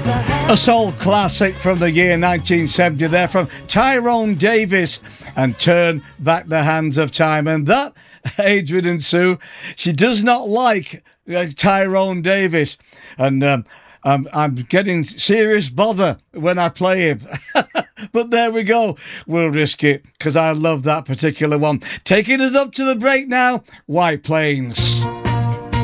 A soul classic from the year 1970 there from Tyrone Davis and Turn Back the Hands of Time. And that, Adrian and Sue, she does not like Tyrone Davis. And I'm getting serious bother when I play him. But there we go. We'll risk it because I love that particular one. Taking us up to the break now, White Plains.